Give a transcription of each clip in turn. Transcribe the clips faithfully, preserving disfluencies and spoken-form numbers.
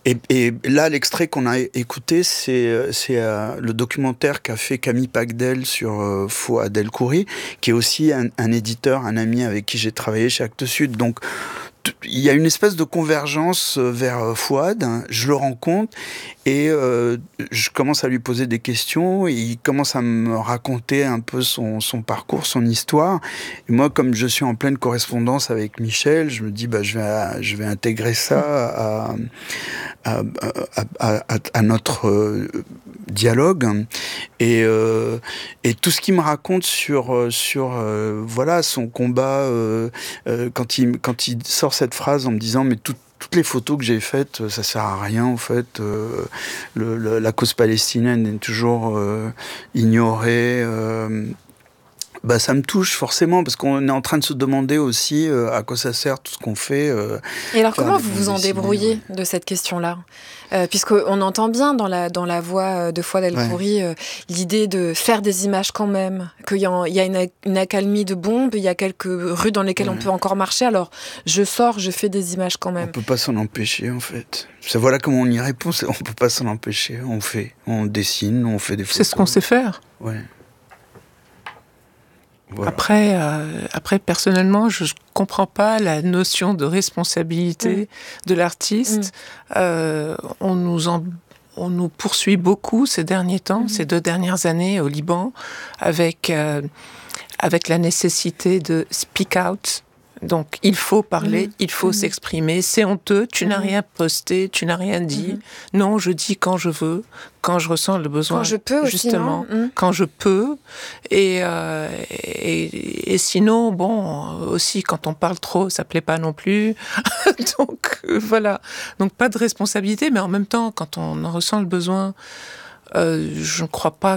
Et, et là, l'extrait qu'on a écouté, c'est, c'est euh, le documentaire qu'a fait Camille Pagdel sur euh, Fouad El-Khoury, qui est aussi un, un éditeur, un ami avec qui j'ai travaillé chez Actes Sud. Donc, il y a une espèce de convergence vers Fouad, hein, je le rencontre et euh, je commence à lui poser des questions, et il commence à me raconter un peu son, son parcours, son histoire. Et moi, comme je suis en pleine correspondance avec Michel, je me dis bah, je, vais, je vais intégrer ça à, à, à, à, à notre euh, dialogue. Et, euh, et tout ce qu'il me raconte sur, sur euh, voilà, son combat, euh, euh, quand, il, quand il sort cette phrase en me disant mais tout, toutes les photos que j'ai faites, ça sert à rien en fait. Euh, le, le, la cause palestinienne est toujours euh, ignorée. Euh, bah, ça me touche forcément parce qu'on est en train de se demander aussi euh, à quoi ça sert tout ce qu'on fait. Euh, Et alors comment vous vous en débrouillez ouais. de cette question-là euh, puisqu'on entend bien dans la, dans la voix de Fouad El-Khoury ouais. euh, l'idée de faire des images quand même, qu'il y a, il y a une, une accalmie de bombes, il y a quelques rues dans lesquelles ouais. on peut encore marcher, alors je sors, je fais des images quand même. On peut pas s'en empêcher en fait. Ça, voilà comment on y répond, on peut pas s'en empêcher, on fait, on dessine, on fait des photos. C'est ce qu'on sait faire. Ouais. Voilà. Après, euh, après, personnellement, je ne comprends pas la notion de responsabilité mmh. de l'artiste. Mmh. Euh, on, nous en, on nous poursuit beaucoup ces derniers temps, mmh. ces deux dernières années au Liban, avec, euh, avec la nécessité de speak out. Donc, il faut parler, mmh. il faut mmh. s'exprimer. C'est honteux, tu mmh. n'as rien posté, tu n'as rien dit. Mmh. Non, je dis quand je veux, quand je ressens le besoin. Quand je peux justement, aussi, non mmh. quand je peux. Et, euh, et, et sinon, bon, aussi, quand on parle trop, ça plaît pas non plus. Donc, euh, voilà. Donc, pas de responsabilité, mais en même temps, quand on en ressent le besoin, euh, je ne crois pas,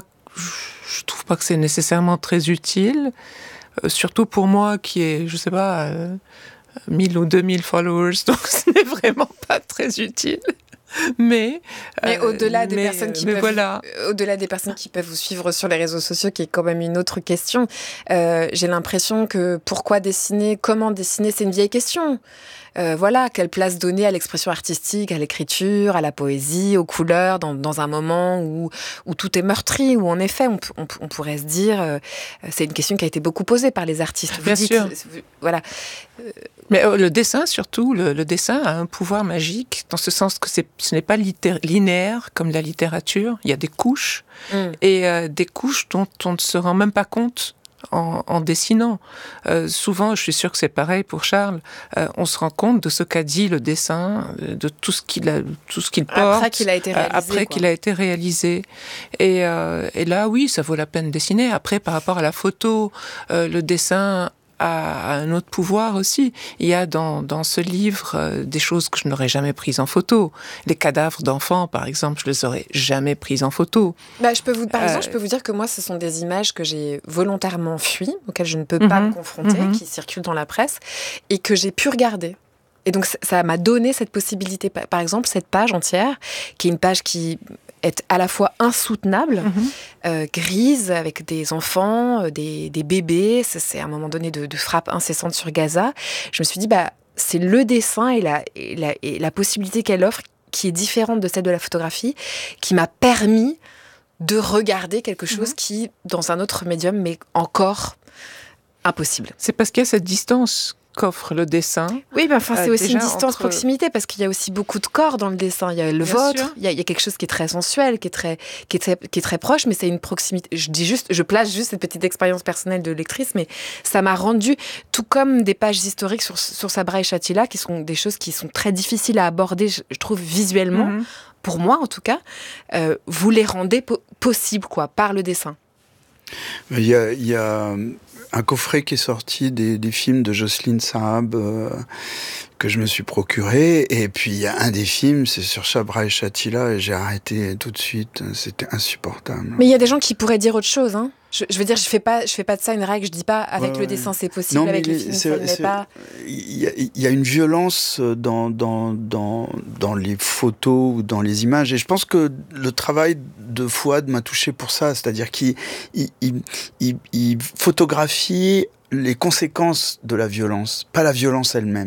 je trouve pas que c'est nécessairement très utile. Euh, surtout pour moi qui ai, je sais pas, euh, mille ou deux mille followers, donc ce n'est vraiment pas très utile. Mais, mais euh, au-delà des mais, personnes qui peuvent, voilà. au-delà des personnes qui peuvent vous suivre sur les réseaux sociaux, qui est quand même une autre question. Euh, j'ai l'impression que pourquoi dessiner, comment dessiner, c'est une vieille question. Euh, voilà, quelle place donner à l'expression artistique, à l'écriture, à la poésie, aux couleurs, dans, dans un moment où, où tout est meurtri, où en effet, on, on, on pourrait se dire, euh, c'est une question qui a été beaucoup posée par les artistes. Bien vous sûr. Dites, voilà. Euh, Mais euh, le dessin, surtout, le, le dessin a un pouvoir magique, dans ce sens que c'est, ce n'est pas litté- linéaire comme la littérature. Il y a des couches, mm. et euh, des couches dont on ne se rend même pas compte en, en dessinant. Euh, souvent, je suis sûre que c'est pareil pour Charles, euh, on se rend compte de ce qu'a dit le dessin, de tout ce qu'il, a, tout ce qu'il porte. Après qu'il a été réalisé. Après quoi. qu'il a été réalisé. Et, euh, et là, oui, ça vaut la peine de dessiner. Après, par rapport à la photo, euh, le dessin a un autre pouvoir aussi. Il y a dans, dans ce livre euh, des choses que je n'aurais jamais prises en photo. Les cadavres d'enfants, par exemple, je les aurais jamais prises en photo. Bah, je peux vous, par euh, exemple, je peux vous dire que moi, ce sont des images que j'ai volontairement fuies, auxquelles je ne peux pas mm-hmm, me confronter, mm-hmm. qui circulent dans la presse, et que j'ai pu regarder. Et donc, ça m'a donné cette possibilité. Par exemple, cette page entière, qui est une page qui est à la fois insoutenable, mmh. euh, grise, avec des enfants, euh, des, des bébés. C'est, c'est à un moment donné de, de frappe incessante sur Gaza. Je me suis dit, bah, c'est le dessin et la, et, la, et la possibilité qu'elle offre, qui est différente de celle de la photographie, qui m'a permis de regarder quelque chose mmh. qui, dans un autre médium, m'est encore impossible. C'est parce qu'il y a cette distance qu'offre le dessin. Oui, mais enfin, c'est euh, aussi une distance entre... proximité, parce qu'il y a aussi beaucoup de corps dans le dessin. Il y a le Bien vôtre, il y, a, il y a quelque chose qui est très sensuel, qui est très, qui est très, qui est très proche, mais c'est une proximité. Je dis juste, je place juste cette petite expérience personnelle de lectrice, mais ça m'a rendu, tout comme des pages historiques sur, sur Sabra et Shatila, qui sont des choses qui sont très difficiles à aborder, je, je trouve, visuellement, mm-hmm. pour moi en tout cas, euh, vous les rendez po- possibles, quoi, par le dessin. Il y a... Il y a... un coffret qui est sorti des, des films de Jocelyne Saab euh, que je me suis procuré. Et puis, il y a un des films, c'est sur Sabra et Shatila, et j'ai arrêté tout de suite. C'était insupportable. Mais il y a des gens qui pourraient dire autre chose, hein. Je, je veux dire, je fais pas, je fais pas de ça une règle. Je dis pas avec ouais, le dessin c'est possible, non, avec les, les films ça ne l'est pas. Il y, y a une violence dans dans dans dans les photos ou dans les images, et je pense que le travail de Fouad m'a touché pour ça, c'est-à-dire qu'il il, il, il, il photographie les conséquences de la violence, pas la violence elle-même.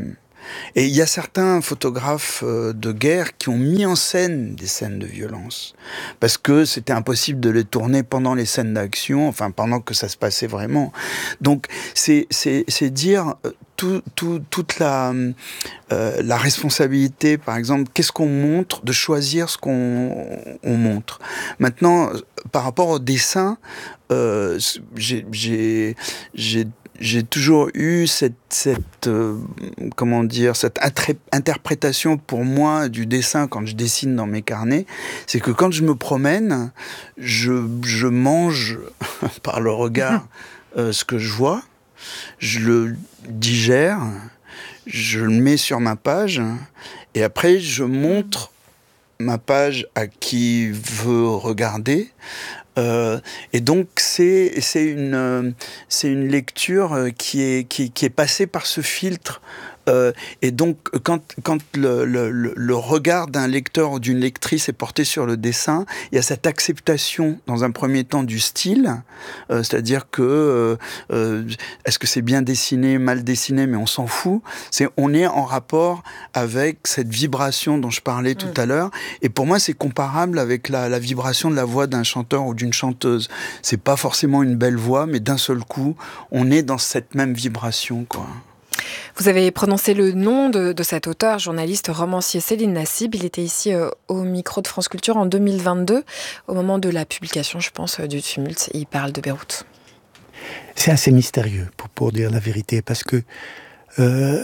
Et il y a certains photographes de guerre qui ont mis en scène des scènes de violence, parce que c'était impossible de les tourner pendant les scènes d'action, enfin pendant que ça se passait vraiment. Donc c'est, c'est, c'est dire tout, tout, toute la, euh, la responsabilité, par exemple, qu'est-ce qu'on montre, de choisir ce qu'on on montre. Maintenant, par rapport au dessin, euh, j'ai, j'ai, j'ai J'ai toujours eu cette, cette euh, comment dire, cette attré- interprétation pour moi du dessin quand je dessine dans mes carnets, c'est que quand je me promène, je, je mange par le regard euh, ce que je vois, je le digère, je le mets sur ma page, et après je montre ma page à qui veut regarder. Euh, et donc c'est c'est une euh, c'est une lecture qui est qui, qui est passée par ce filtre. Euh, et donc, quand, quand le, le, le regard d'un lecteur ou d'une lectrice est porté sur le dessin, il y a cette acceptation, dans un premier temps, du style, euh, c'est-à-dire que euh, euh, est-ce que c'est bien dessiné, mal dessiné, mais on s'en fout. C'est, on est en rapport avec cette vibration dont je parlais tout mmh. à l'heure. Et pour moi, c'est comparable avec la, la vibration de la voix d'un chanteur ou d'une chanteuse. C'est pas forcément une belle voix, mais d'un seul coup, on est dans cette même vibration, quoi. Vous avez prononcé le nom de, de cet auteur, journaliste, romancier Selim Nassib. Il était ici euh, au micro de France Culture en deux mille vingt-deux, au moment de la publication, je pense, du tumulte. Et il parle de Beyrouth. C'est assez mystérieux, pour, pour dire la vérité, parce que, euh,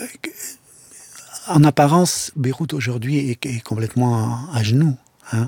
en apparence, Beyrouth aujourd'hui est, est complètement à, à genoux. Hein.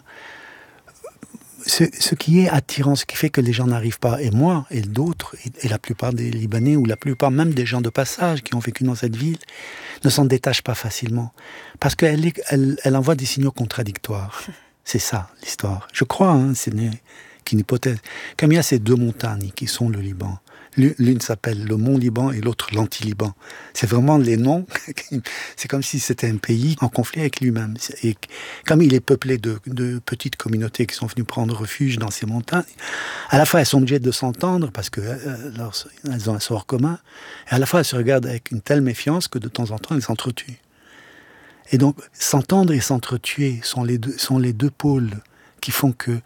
Ce, ce qui est attirant, ce qui fait que les gens n'arrivent pas, et moi, et d'autres, et, et la plupart des Libanais, ou la plupart même des gens de passage qui ont vécu dans cette ville, ne s'en détachent pas facilement. Parce qu'elle est, elle, elle envoie des signaux contradictoires. C'est ça, l'histoire. Je crois, hein, c'est une, une hypothèse. Comme il y a ces deux montagnes qui sont le Liban, l'une s'appelle le Mont Liban et l'autre l'Anti-Liban. C'est vraiment les noms. C'est comme si c'était un pays en conflit avec lui-même. Et comme il est peuplé de, de petites communautés qui sont venues prendre refuge dans ces montagnes, à la fois elles sont obligées de s'entendre parce qu'elles ont un sort commun, et à la fois elles se regardent avec une telle méfiance que de temps en temps elles s'entretuent. Et donc s'entendre et s'entretuer sont les deux, sont les deux pôles qui font que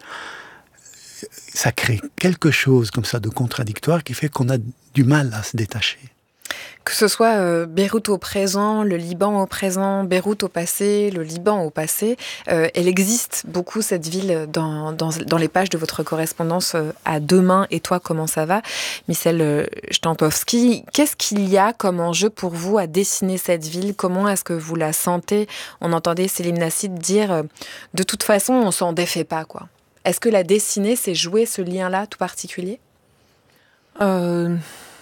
ça crée quelque chose comme ça de contradictoire qui fait qu'on a du mal à se détacher. Que ce soit euh, Beyrouth au présent, le Liban au présent, Beyrouth au passé, le Liban au passé, euh, elle existe beaucoup, cette ville, dans, dans, dans les pages de votre correspondance euh, à Demain et Toi, comment ça va, Michel euh, Stampowski. Qu'est-ce qu'il y a comme enjeu pour vous à dessiner cette ville ? Comment est-ce que vous la sentez ? On entendait Selim Nassib dire euh, « de toute façon, on s'en défait pas », quoi. Est-ce que la dessiner, c'est jouer ce lien-là tout particulier ? euh,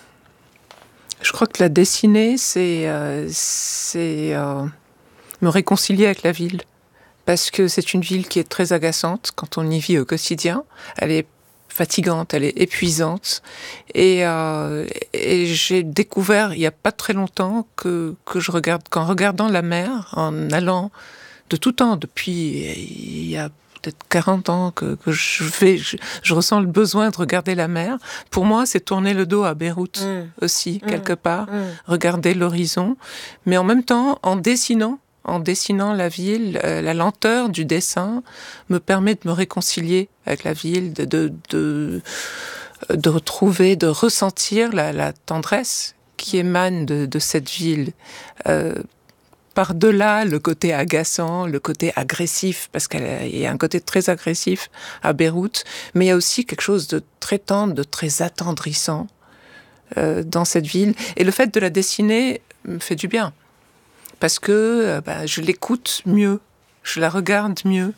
Je crois que la dessiner, c'est, euh, c'est euh, me réconcilier avec la ville. Parce que c'est une ville qui est très agaçante quand on y vit au quotidien. Elle est fatigante, elle est épuisante. Et, euh, et j'ai découvert, il n'y a pas très longtemps, que, que je regarde, qu'en regardant la mer, en allant de tout temps, depuis il y a peut-être quarante ans que, que je fais, je, je ressens le besoin de regarder la mer. Pour moi, c'est tourner le dos à Beyrouth mmh. aussi, mmh. quelque part, mmh. regarder l'horizon. Mais en même temps, en dessinant, en dessinant la ville, euh, la lenteur du dessin me permet de me réconcilier avec la ville, de, de, de, de retrouver, de ressentir la, la tendresse qui émane de, de cette ville. Euh, Par-delà le côté agaçant, le côté agressif, parce qu'il y a un côté très agressif à Beyrouth, mais il y a aussi quelque chose de très tendre, de très attendrissant euh, dans cette ville. Et le fait de la dessiner me fait du bien, parce que euh, bah, je l'écoute mieux, je la regarde mieux.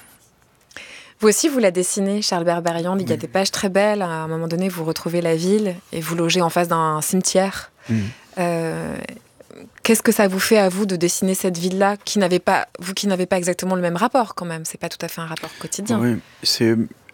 Vous aussi, vous la dessinez, Charles Berberian. Il y a des pages très belles. À un moment donné, vous retrouvez la ville et vous logez en face d'un cimetière. Mmh. Euh, Qu'est-ce que ça vous fait à vous de dessiner cette ville-là, qui n'avait pas, vous qui n'avez pas exactement le même rapport quand même, c'est pas tout à fait un rapport quotidien. Oui, c'est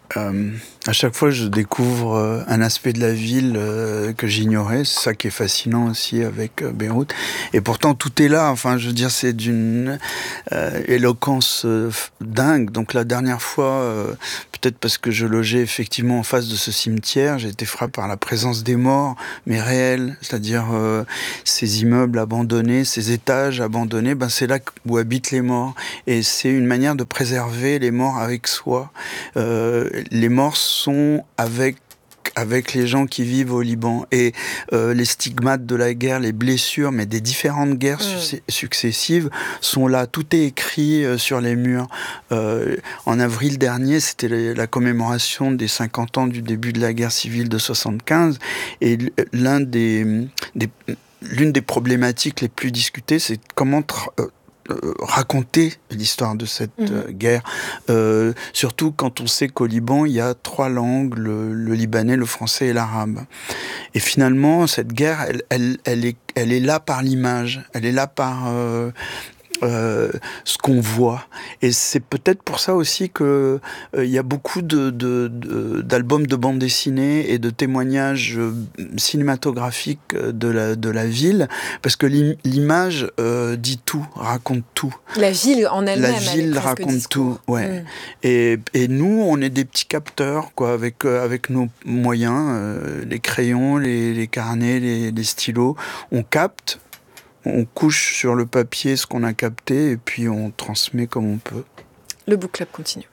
Euh, à chaque fois, je découvre euh, un aspect de la ville euh, que j'ignorais. C'est ça qui est fascinant aussi avec euh, Beyrouth. Et pourtant, tout est là. Enfin, je veux dire, c'est d'une euh, éloquence euh, dingue. Donc, la dernière fois, euh, peut-être parce que je logeais effectivement en face de ce cimetière, j'ai été frappé par la présence des morts, mais réels. C'est-à-dire euh, ces immeubles abandonnés, ces étages abandonnés. Ben, c'est là où habitent les morts. Et c'est une manière de préserver les morts avec soi. Euh, les morts sont avec avec les gens qui vivent au Liban et euh, les stigmates de la guerre, les blessures, mais des différentes guerres mmh. su- successives sont là. Tout est écrit euh, sur les murs. Euh, en avril dernier, c'était la, la commémoration des cinquante ans du début de la guerre civile de soixante-quinze et l'un des, des l'une des problématiques les plus discutées, c'est comment tra- euh, Euh, raconter l'histoire de cette mmh. euh, guerre, euh, surtout quand on sait qu'au Liban, il y a trois langues, le, le libanais, le français et l'arabe. Et finalement, cette guerre, elle, elle, elle, est, elle est là par l'image, elle est là par... Euh, Euh, ce qu'on voit. Et c'est peut-être pour ça aussi que il euh, y a beaucoup de, de, de, d'albums de bande dessinée et de témoignages euh, cinématographiques de la, de la ville, parce que l'image euh, dit tout, raconte tout. La ville en elle-même. La ville raconte tout, ouais. Mm. Et, et nous, on est des petits capteurs, quoi, avec, euh, avec nos moyens, euh, les crayons, les, les carnets, les, les stylos. On capte. On couche sur le papier ce qu'on a capté et puis on transmet comme on peut. Le book club continue.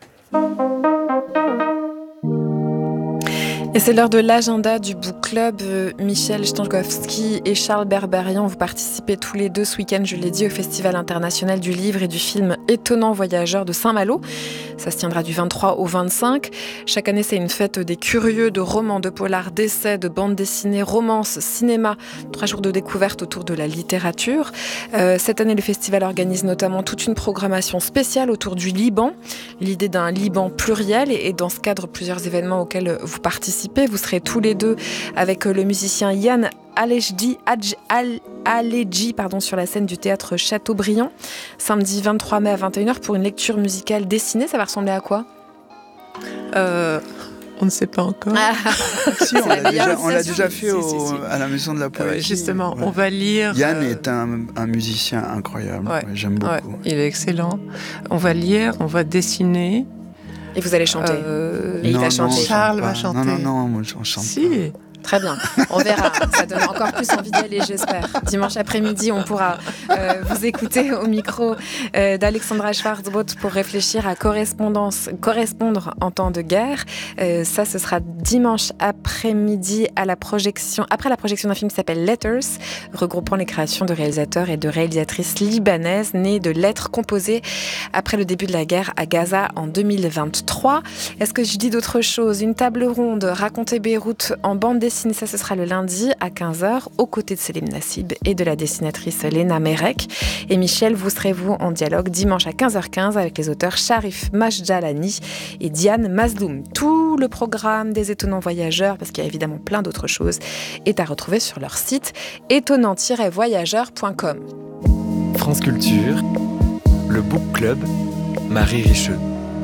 Et c'est l'heure de l'agenda du book club. Michel Stankowski et Charles Berberian, vous participez tous les deux ce week-end, je l'ai dit, au Festival international du livre et du film Étonnant Voyageur de Saint-Malo. Ça se tiendra du vingt-trois au vingt-cinq. Chaque année, c'est une fête des curieux, de romans, de polars, d'essais, de bandes dessinées, romances, cinéma. Trois jours de découverte autour de la littérature. Euh, cette année, le festival organise notamment toute une programmation spéciale autour du Liban. L'idée d'un Liban pluriel et, et dans ce cadre, plusieurs événements auxquels vous participez. Vous serez tous les deux avec le musicien Yann Aledji, Aledji pardon, sur la scène du théâtre Chateaubriand, samedi vingt-trois mai à vingt et une heures pour une lecture musicale dessinée. Ça va ressembler à quoi ? euh, On ne sait pas encore. Ah, si, on l'a déjà, on l'a déjà fait au, si, si, si. à la Maison de la Poésie. Euh, justement, ouais. On va lire... Yann euh... est un, un musicien incroyable, ouais, ouais, j'aime beaucoup. Ouais, il est excellent. On va lire, on va dessiner... Et vous allez chanter. Euh, et il non, va chanter. Non, Charles va chanter. Non, non, non, moi, je chante si. pas. Très bien, on verra. Ça donne encore plus envie d'y aller, j'espère. Dimanche après-midi, on pourra euh, vous écouter au micro euh, d'Alexandra Schwarzbot pour réfléchir à correspondance, correspondre en temps de guerre. Euh, ça, ce sera dimanche après-midi à la projection, après la projection d'un film qui s'appelle Letters, regroupant les créations de réalisateurs et de réalisatrices libanaises nées de lettres composées après le début de la guerre à Gaza en deux mille vingt-trois. Est-ce que je dis d'autres choses ? Une table ronde, raconter Beyrouth en bande dessinée. Ça, ce sera le lundi à quinze heures, aux côtés de Selim Nassib et de la dessinatrice Léna Merek. Et Michel, vous serez vous en dialogue dimanche à quinze heures quinze avec les auteurs Sharif Majjalani et Diane Mazloum. Tout le programme des Étonnants Voyageurs, parce qu'il y a évidemment plein d'autres choses, est à retrouver sur leur site étonnant tiret voyageurs point com. France Culture, le Book Club, Marie Richeux.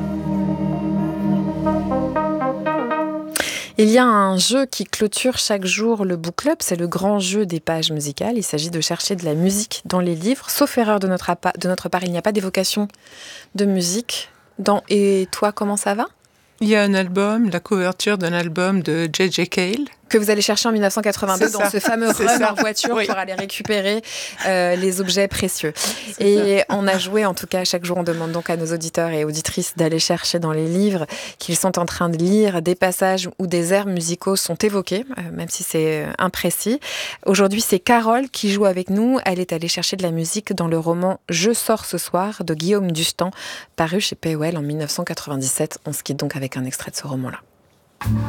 Il y a un jeu qui clôture chaque jour le book club, c'est le grand jeu des pages musicales. Il s'agit de chercher de la musique dans les livres. Sauf erreur de notre, appa- de notre part, il n'y a pas d'évocation de musique. Dans... Et toi, comment ça va ? Il y a un album, la couverture d'un album de J J Cale. Que vous allez chercher en dix-neuf cent quatre-vingt-deux c'est dans ça. Ce fameux run en voiture oui. pour aller récupérer euh, les objets précieux. C'est et ça. On a joué, en tout cas, chaque jour, on demande donc à nos auditeurs et auditrices d'aller chercher dans les livres qu'ils sont en train de lire des passages où des airs musicaux sont évoqués, euh, même si c'est imprécis. Aujourd'hui, c'est Carole qui joue avec nous. Elle est allée chercher de la musique dans le roman « Je sors ce soir » de Guillaume Dustan, paru chez P O L en dix-neuf cent quatre-vingt-dix-sept. On se quitte donc avec un extrait de ce roman-là.